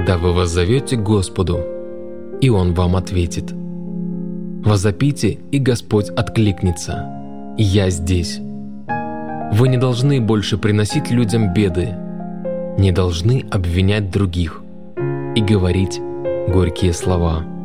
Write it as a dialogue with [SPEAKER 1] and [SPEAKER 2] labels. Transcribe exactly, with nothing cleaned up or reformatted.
[SPEAKER 1] когда вы воззовете к Господу, и Он вам ответит. Возопите, и Господь откликнется: «Я здесь». Вы не должны больше приносить людям беды, не должны обвинять других и говорить горькие слова.